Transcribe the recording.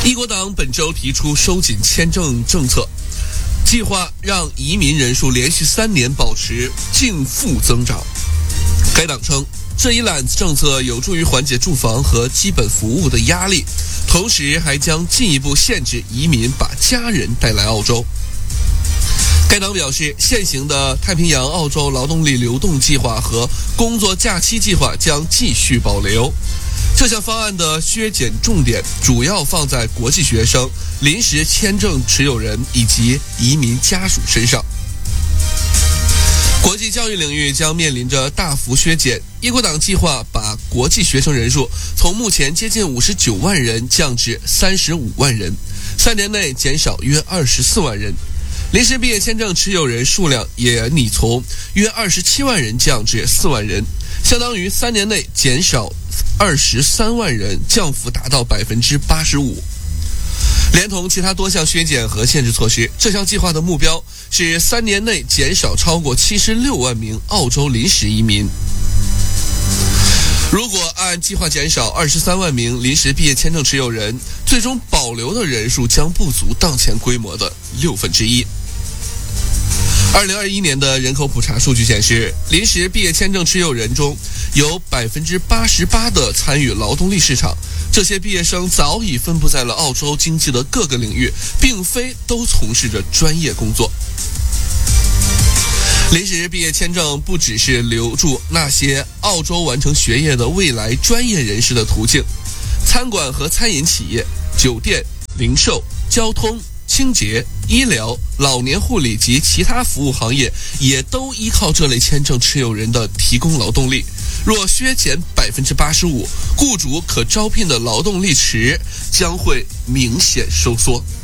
一国党本周提出收紧签证政策，计划让移民人数连续3年保持净负增长。该党称，这一揽子政策有助于缓解住房和基本服务的压力，同时还将进一步限制移民把家人带来澳洲。该党表示，现行的太平洋澳洲劳动力流动计划和工作假期计划将继续保留。这项方案的削减重点主要放在国际学生、临时签证持有人以及移民家属身上。国际教育领域将面临着大幅削减，一国党计划把国际学生人数从目前接近59万人降至35万人，3年内减少约24万人。临时毕业签证持有人数量也拟从约27万人降至4万人，相当于3年内减少23万人，降幅达到85%。连同其他多项削减和限制措施，这项计划的目标是3年内减少超过76万名澳洲临时移民。如果按计划减少23万名临时毕业签证持有人，最终保留的人数将不足当前规模的1/6。2021年的人口普查数据显示，临时毕业签证持有人中有88%的参与劳动力市场。这些毕业生早已分布在了澳洲经济的各个领域，并非都从事着专业工作。临时毕业签证不只是留住那些澳洲完成学业的未来专业人士的途径，餐馆和餐饮企业、酒店、零售、交通、清洁、医疗、老年护理及其他服务行业也都依靠这类签证持有人的提供劳动力。若削减85%，雇主可招聘的劳动力池将会明显收缩。